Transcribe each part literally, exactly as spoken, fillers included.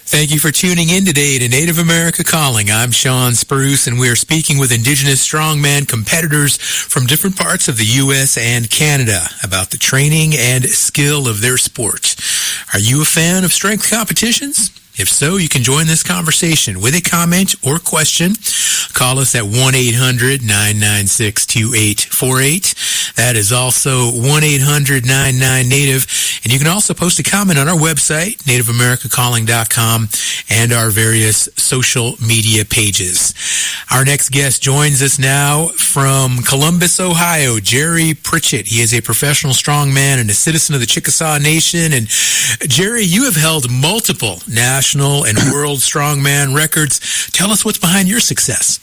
Thank you for tuning in today to Native America Calling. I'm Sean Spruce, and we are speaking with Indigenous strongman competitors from different parts of the U S and Canada about the training and skill of their sport. Are you a fan of strength competitions? If so, you can join this conversation with a comment or question. Call us at one eight hundred nine nine six two eight four eight. That is also one eight hundred nine nine native. And you can also post a comment on our website, native america calling dot com, and our various social media pages. Our next guest joins us now from Columbus, Ohio, Jerry Pritchett. He is a professional strongman and a citizen of the Chickasaw Nation. And Jerry, you have held multiple national and world strongman records. Tell us what's behind your success.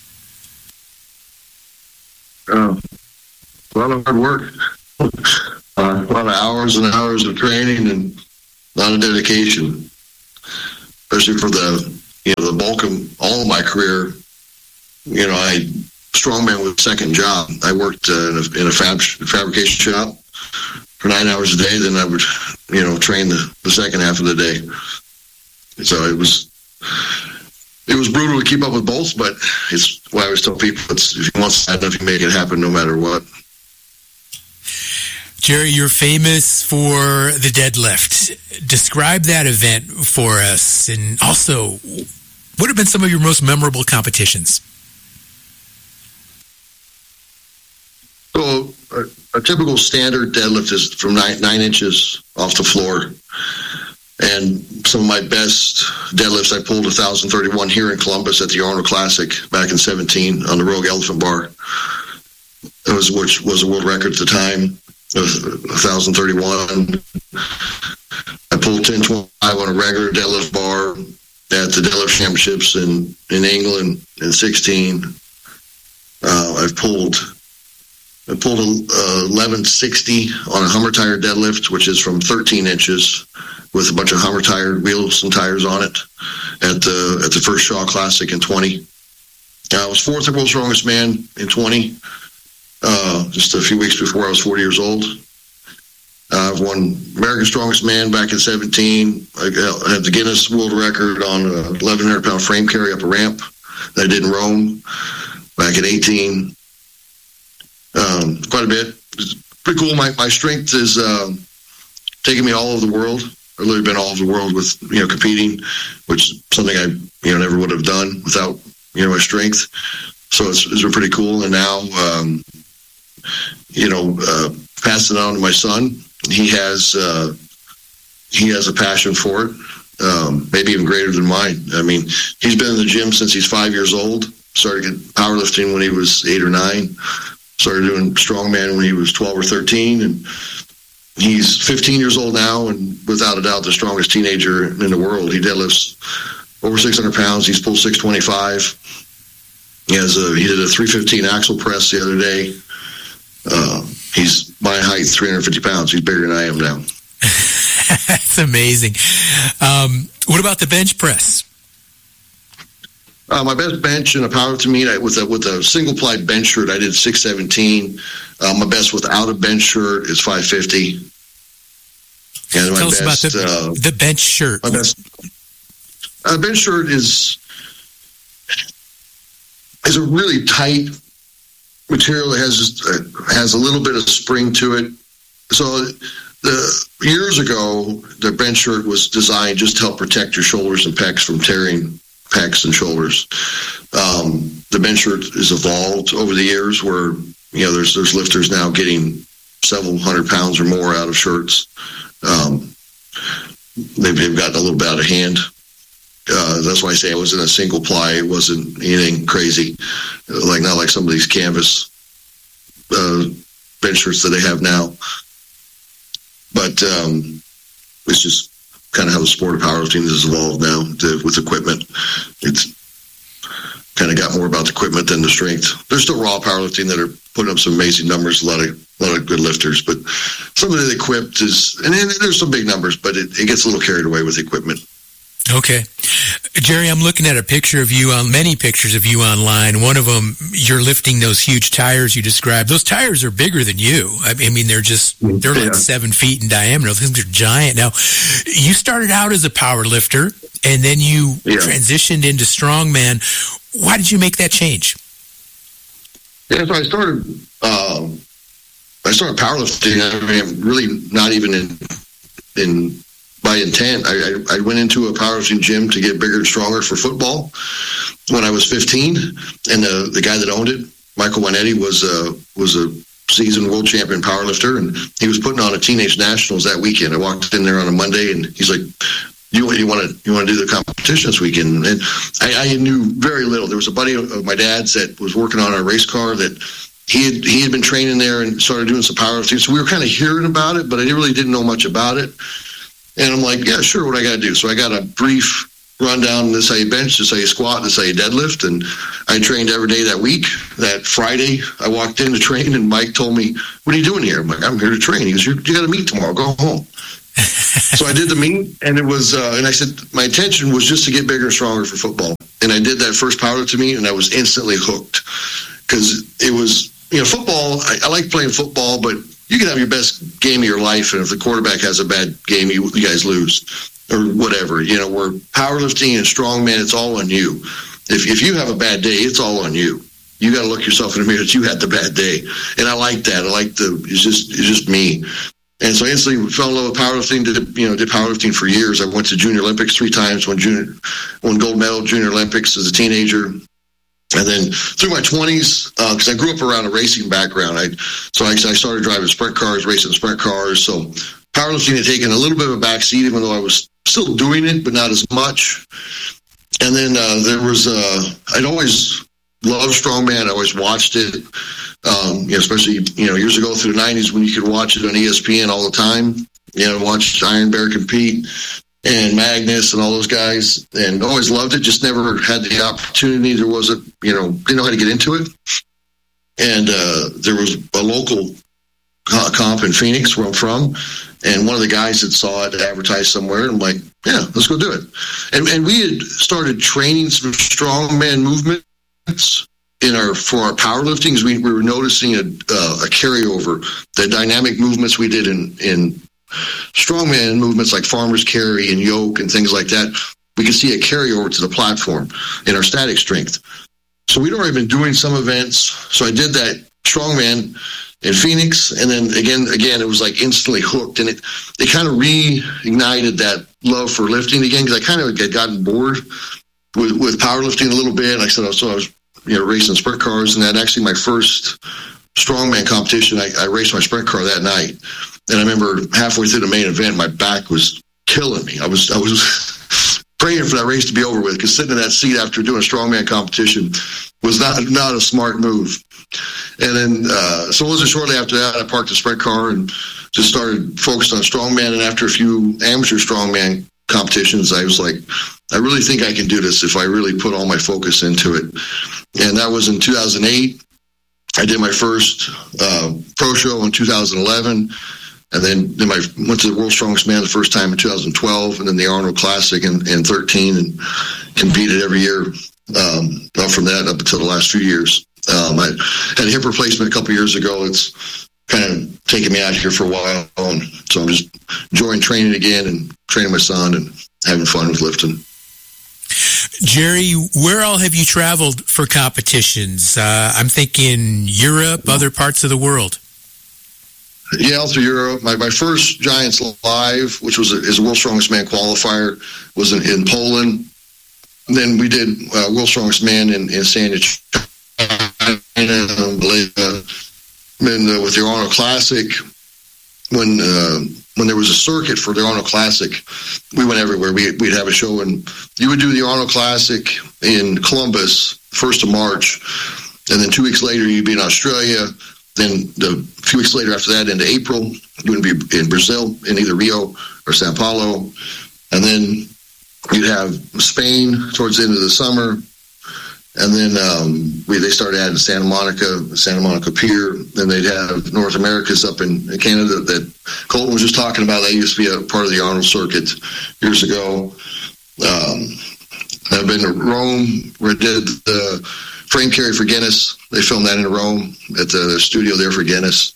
Uh, a lot of hard work, uh, a lot of hours and hours of training, and a lot of dedication, especially for the you know the bulk of all of my career. You know, I strongman was a second job. I worked uh, in a, in a fab, fabrication shop for nine hours a day. Then I would, you know, train the, the second half of the day. So it was it was brutal to keep up with both, but it's why I always tell people, it's, if you want something, if you make it happen no matter what. Jerry, you're famous for the deadlift. Describe that event for us, and also, what have been some of your most memorable competitions? So a, a typical standard deadlift is from nine, nine inches off the floor. And some of my best deadlifts, I pulled one thousand thirty-one here in Columbus at the Arnold Classic back in seventeen on the Rogue Elephant Bar. It was, which was a world record at the time. It was one thousand thirty-one. I pulled ten twenty-five on a regular deadlift bar at the deadlift championships in, in England in sixteen. Uh, I've pulled I pulled a eleven sixty on a Hummer tire deadlift, which is from thirteen inches. With a bunch of Hummer tire wheels and tires on it at the at the first Shaw Classic in twenty. I was fourth at World's Strongest Man in twenty, uh, just a few weeks before I was forty years old. Uh, I've won America's Strongest Man back in seventeen. I had the Guinness World Record on an eleven hundred pound frame carry up a ramp that I did in Rome back in eighteen. Um, quite a bit. It's pretty cool. My, my strength is uh, taking me all over the world. I've literally been all over the world with, you know, competing, which is something I, you know, never would have done without, you know, my strength. So it's, it's been pretty cool. And now, um, you know, uh, passing it on to my son, he has, uh, he has a passion for it, um, maybe even greater than mine. I mean, he's been in the gym since he's five years old, started powerlifting when he was eight or nine, started doing strongman when he was twelve or thirteen, and he's fifteen years old now, and without a doubt, the strongest teenager in the world. He deadlifts over six hundred pounds. He's pulled six twenty-five. He has a, he did a three fifteen axle press the other day. Uh, he's my height, three hundred fifty pounds. He's bigger than I am now. That's amazing. Um, what about the bench press? Uh, my best bench in a powerlifting meet, I, with a with a single ply bench shirt, I did six seventeen. Uh, my best without a bench shirt is five fifty. And my Tell us best, about the, uh, the bench shirt. My best uh, bench shirt is is a really tight material. It has just, uh, has a little bit of spring to it. So the years ago, the bench shirt was designed just to help protect your shoulders and pecs from tearing pecs and shoulders. Um, the bench shirt has evolved over the years where, you know, there's there's lifters now getting several hundred pounds or more out of shirts. Um, they've, they've gotten a little bit out of hand. Uh, that's why I say it was in a single ply. It wasn't anything crazy, like not like some of these canvas uh, bench shirts that they have now. But um, it's just kind of how the sport of powerlifting has evolved now to, with equipment. It's kind of got more about the equipment than the strength. There's still raw powerlifting that are putting up some amazing numbers, a lot of a lot of good lifters, but some of the equipped is, and then there's some big numbers, but it, it gets a little carried away with equipment. Okay. Jerry, I'm looking at a picture of you on many pictures of you online. One of them, you're lifting those huge tires you described. Those tires are bigger than you. I mean, they're just, they're yeah. like seven feet in diameter. Those things are giant. Now, you started out as a power lifter and then you yeah. transitioned into strongman. Why did you make that change? Yeah, so I started, um, I started powerlifting. I mean, really not even in, in, by intent. I, I, I went into a powerlifting gym to get bigger and stronger for football when I was fifteen, and the the guy that owned it, Michael Winetti, was a was a seasoned world champion powerlifter, and he was putting on a teenage nationals that weekend. I walked in there on a Monday, and he's like, "You you want to you want to do the competition this weekend?" And I, I knew very little. There was a buddy of my dad's that was working on a race car that he had he had been training there and started doing some powerlifting. So we were kind of hearing about it, but I really didn't know much about it. And I'm like, yeah, sure, what I got to do? So I got a brief rundown. This is how you bench, this is how you squat, this is how you deadlift. And I trained every day that week. That Friday, I walked in to train, and Mike told me, what are you doing here? I'm like, I'm here to train. He goes, you got to meet tomorrow. Go home. So I did the meet, and it was, uh, and I said, my intention was just to get bigger and stronger for football. And I did that first powerlifting meet, and I was instantly hooked. Because it was, you know, football, I, I like playing football, but you can have your best game of your life, and if the quarterback has a bad game, you, you guys lose, or whatever. You know, we're powerlifting and strongman, it's all on you. If if you have a bad day, it's all on you. You got to look yourself in the mirror that you had the bad day, and I like that. I like the it's just it's just me. And so I instantly fell in love with powerlifting. Did you know did powerlifting for years. I went to Junior Olympics three times. Won junior, won gold medal Junior Olympics as a teenager. And then through my twenties, because uh, I grew up around a racing background, I so I, I started driving sprint cars, racing sprint cars. So powerlifting had taken a little bit of a backseat, even though I was still doing it, but not as much. And then uh, there was, uh, I'd always loved strongman. I always watched it, um, you know, especially you know years ago through the nineties when you could watch it on E S P N all the time. You know, watch Iron Bear compete. And Magnus and all those guys, and always loved it, just never had the opportunity. There wasn't, you know, didn't know how to get into it. And uh, there was a local comp in Phoenix where I'm from, and one of the guys that saw it advertised somewhere, and I'm like, yeah, let's go do it. And and we had started training some strongman movements in our for our powerlifting, because we, we were noticing a, uh, a carryover, the dynamic movements we did in in strongman movements like farmer's carry and yoke and things like that. We could see a carryover to the platform in our static strength. So we'd already been doing some events. So I did that strongman in Phoenix, and then again, again, it was like instantly hooked, and it it kind of reignited that love for lifting again, because I kind of had gotten bored with with powerlifting a little bit. Like I said, so I was you know racing sprint cars, and that actually my first strongman competition, I, I raced my sprint car that night. And I remember halfway through the main event, my back was killing me. I was I was praying for that race to be over with, because sitting in that seat after doing a strongman competition was not not a smart move. And then, uh, so it wasn't shortly after that, I parked the sprint car and just started focused on strongman. And after a few amateur strongman competitions, I was like, I really think I can do this if I really put all my focus into it. And that was in two thousand eight. I did my first uh, pro show in two thousand eleven. And then, then I went to the World's Strongest Man the first time in two thousand twelve, and then the Arnold Classic in, in thirteen, and competed every year um, up from that up until the last few years. Um, I had a hip replacement a couple years ago. It's kind of taken me out here for a while, and so I'm just enjoying training again and training my son and having fun with lifting. Jerry, where all have you traveled for competitions? Uh, I'm thinking Europe, other parts of the world. Yeah, all through Europe. My, my first Giants Live, which was a, is a World's Strongest Man qualifier, was in, in Poland. And then we did uh, World's Strongest Man in, in San China, Malaysia. Then uh, with the Arnold Classic, when uh, when there was a circuit for the Arnold Classic, we went everywhere. We, we'd have a show, and you would do the Arnold Classic in Columbus, first of March, and then two weeks later you'd be in Australia. Then the few weeks later after that, into April, you would be in Brazil, in either Rio or Sao Paulo. And then you'd have Spain towards the end of the summer. And then um, we, they started adding Santa Monica, Santa Monica Pier. Then they'd have North America's up in Canada that Colton was just talking about. That used to be a part of the Arnold circuit years ago. Um, I've been to Rome, where I did the frame carry for Guinness. They filmed that in Rome at the studio there for Guinness.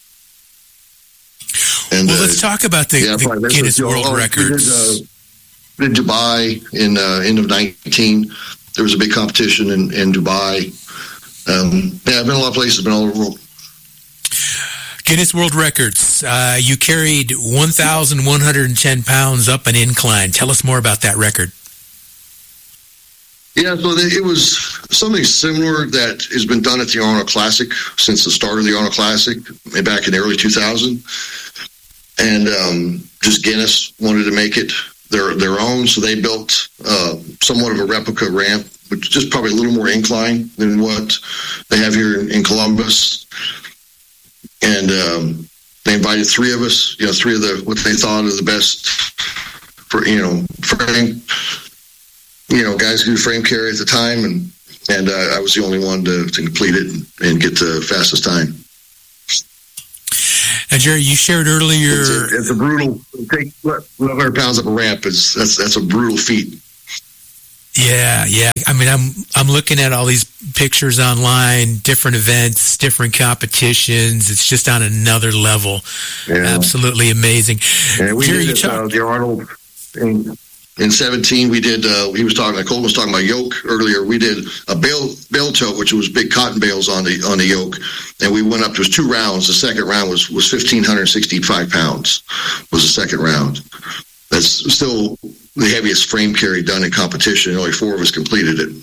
And, well, uh, let's talk about the, yeah, the Guinness World oh, Records. We did, uh, in Dubai in uh, end of nineteen. There was a big competition in, in Dubai. Um, yeah, I've been a lot of places. I've been all over the world. Guinness World Records. Uh, you carried one thousand one hundred ten pounds up an incline. Tell us more about that record. Yeah, so it was something similar that has been done at the Arnold Classic since the start of the Arnold Classic back in the early two thousands. And um, just Guinness wanted to make it their their own, so they built uh, somewhat of a replica ramp, which is just probably a little more incline than what they have here in, in Columbus. And um, they invited three of us, you know, three of the what they thought are the best for you know frame, you know, guys who frame carry at the time, and and uh, I was the only one to, to complete it and, and get the fastest time. And Jerry, you shared earlier. It's a, it's a brutal. Take eleven hundred pounds up a ramp. Is that's that's a brutal feat. Yeah, yeah. I mean, I'm I'm looking at all these pictures online, different events, different competitions. It's just on another level. Yeah. Absolutely amazing. And we Jerry, did it, uh, the Arnold in, in seventeen. We did. Uh, he was talking. Colton was talking about yoke earlier. We did a bale bale tote, which was big cotton bales on the on the yoke, and we went up. There was two rounds. The second round was was fifteen sixty-five pounds. Was the second round. That's still the heaviest frame carry done in competition. Only four of us completed it.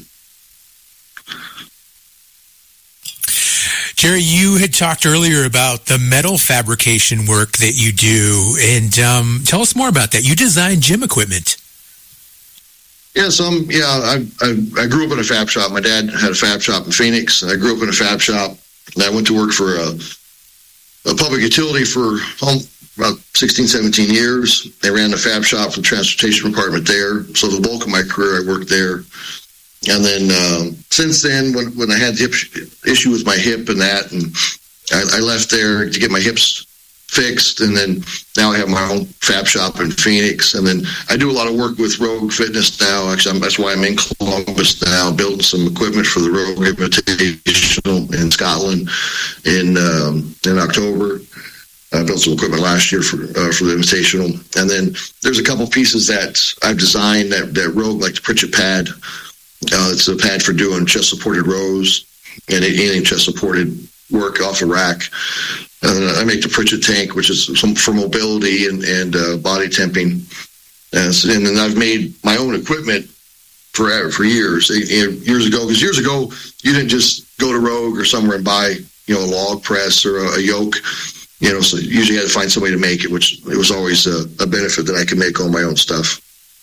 Jerry, you had talked earlier about the metal fabrication work that you do, and um, tell us more about that. You design gym equipment. Yeah, some. Yeah, I, I I grew up in a fab shop. My dad had a fab shop in Phoenix, and I grew up in a fab shop. And I went to work for a, a public utility for home. About sixteen, seventeen years. They ran the fab shop for the transportation department there. So the bulk of my career, I worked there. And then um, since then, when, when I had the hip issue with my hip and that, and I, I left there to get my hips fixed. And then now I have my own fab shop in Phoenix. And then I do a lot of work with Rogue Fitness now. Actually, I'm, that's why I'm in Columbus now, building some equipment for the Rogue Invitational in Scotland in um, in October. I built some equipment last year for uh, for the Invitational. And then there's a couple pieces that I've designed that, that Rogue, like the Pritchett pad. Uh, it's a pad for doing chest-supported rows and anything chest-supported work off a rack. Uh, I make the Pritchett tank, which is some for mobility and, and uh, body temping. Uh, so, and then I've made my own equipment forever, for years. Years ago, because years ago, you didn't just go to Rogue or somewhere and buy, you know, a log press or a, a yoke. You know, so usually I had to find somebody to make it, which it was always a, a benefit that I could make all my own stuff.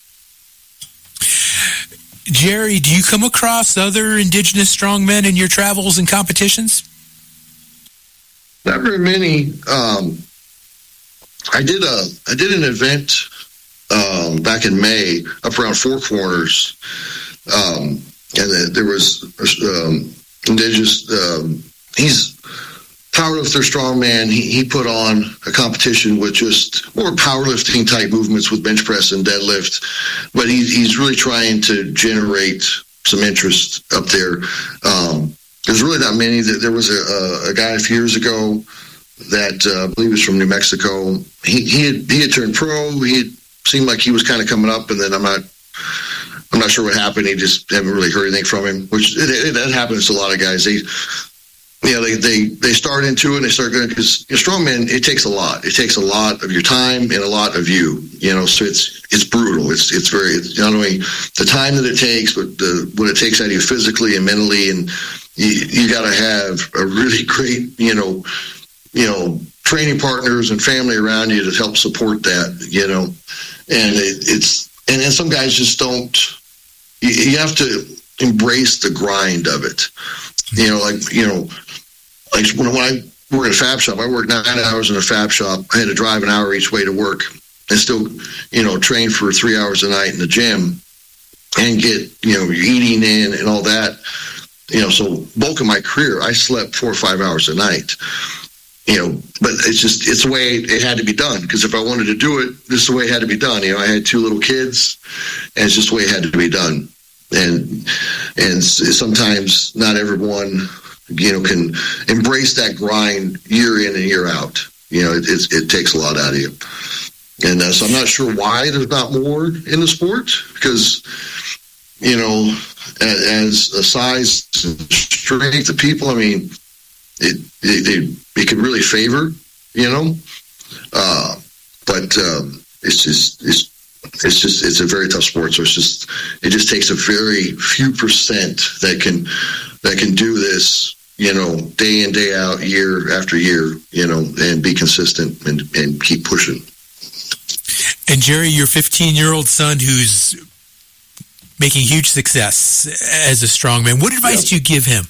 Jerry, do you come across other Indigenous strongmen in your travels and competitions? Not very many. Um, I did a I did an event um, back in May up around Four Corners, um, and there was um, Indigenous. Um, he's powerlifter, strongman. He, he put on a competition with just more powerlifting type movements with bench press and deadlift, but he, he's really trying to generate some interest up there. Um, there's really not many. There was a, a guy a few years ago that uh, I believe was from New Mexico. He he had, he had turned pro. He had seemed like he was kind of coming up, and then I'm not. I'm not sure what happened. He just haven't really heard anything from him, which it, it, that happens to a lot of guys. They. You know, they, they, they start into it and they start going, because you know, strongman, it takes a lot. It takes a lot of your time and a lot of you, you know, so it's it's brutal. It's it's very, it's not only the time that it takes, but the, what it takes out of you physically and mentally. And you, you got to have a really great, you know, you know, training partners and family around you to help support that, you know. And it, it's, and then some guys just don't, you, you have to embrace the grind of it. You know, like, you know, like when, when I work at a fab shop, I work nine hours in a fab shop. I had to drive an hour each way to work and still, you know, train for three hours a night in the gym and get, you know, eating in and all that. You know, so bulk of my career, I slept four or five hours a night. You know, but it's just, it's the way it had to be done. Because if I wanted to do it, this is the way it had to be done. You know, I had two little kids, and it's just the way it had to be done. and and sometimes not everyone, you know, can embrace that grind year in and year out. You know, it it, it takes a lot out of you. And uh, so I'm not sure why there's not more in the sport, because, you know, as, as a size and strength of people, I mean, it it, it, it could really favor, you know, uh, but um, it's just it's it's just it's a very tough sport. So it's just it just takes a very few percent that can that can do this, you know, day in, day out, year after year, you know, and be consistent and, and keep pushing. And Jerry, your fifteen-year-old son who's making huge success as a strongman, what advice yeah. do you give him?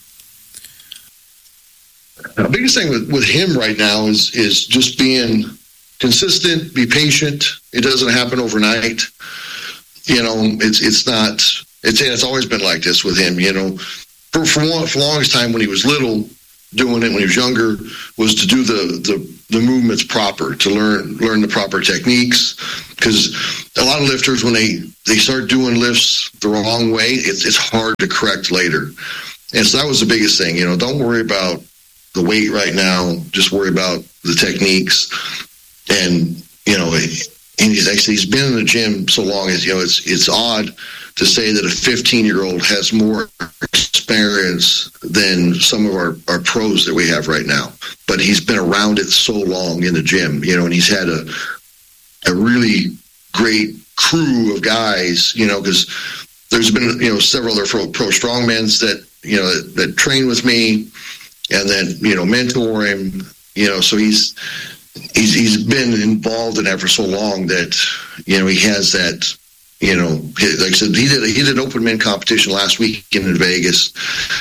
The biggest thing with, with him right now is is just being consistent, be patient. It doesn't happen overnight. You know, it's it's not, it's it's always been like this with him, you know. For for, long, for the longest time when he was little, doing it when he was younger, was to do the, the, the movements proper, to learn learn the proper techniques. Because a lot of lifters, when they, they start doing lifts the wrong way, it's it's hard to correct later. And so that was the biggest thing. You know, don't worry about the weight right now. Just worry about the techniques. And, you know, and he's actually, he's been in the gym so long, as you know, it's it's odd to say that a fifteen-year-old has more experience than some of our, our pros that we have right now. But he's been around it so long in the gym, you know, and he's had a a really great crew of guys, you know, because there's been, you know, several other pro, pro strongmans that, you know, that, that train with me and then, you know, mentor him, you know, so he's, he's, he's been involved in that for so long that, you know, he has that, you know, like I said, he did, he did an open men competition last weekend in Vegas,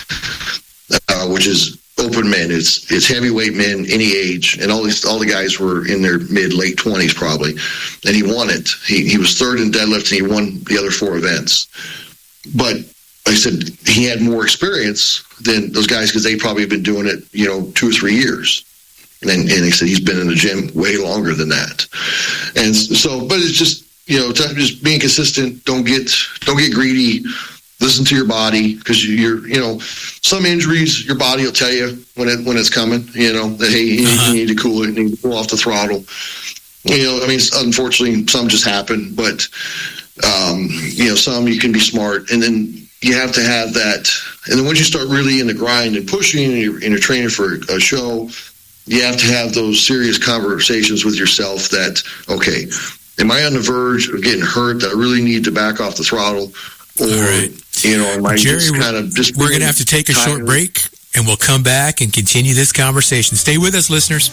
uh, which is open men. It's, it's heavyweight men, any age. And all these, all the guys were in their mid, late twenties probably. And he won it. He, he was third in deadlift and he won the other four events. But like I said, he had more experience than those guys because they probably been doing it, you know, two or three years. And, and he said he's been in the gym way longer than that. And so, but it's just, you know, just being consistent. Don't get, don't get greedy. Listen to your body, because you're, you know, some injuries, your body will tell you when it when it's coming. You know that hey, you, uh-huh. you need to cool it, you need to pull off the throttle. You know, I mean, unfortunately, some just happen, but um, you know, some you can be smart, and then you have to have that. And then once you start really in the grind and pushing, and you're, and you're training for a show, you have to have those serious conversations with yourself. That okay, am I on the verge of getting hurt? That I really need to back off the throttle. Or, all right. You know, am I Jerry, just kind of just we're going to have to take a short break, and we'll come back and continue this conversation. Stay with us, listeners.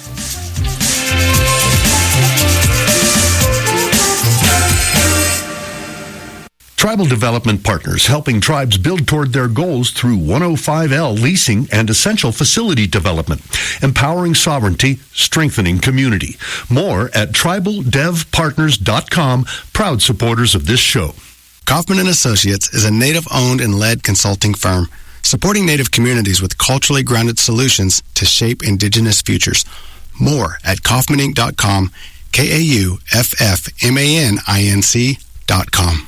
Tribal Development Partners, helping tribes build toward their goals through one oh five L leasing and essential facility development, empowering sovereignty, strengthening community. More at tribal dev partners dot com, proud supporters of this show. Kaufman and Associates is a Native-owned and led consulting firm supporting Native communities with culturally grounded solutions to shape Indigenous futures. More at kaufman inc dot com, K A U F F M A N I N C dot com.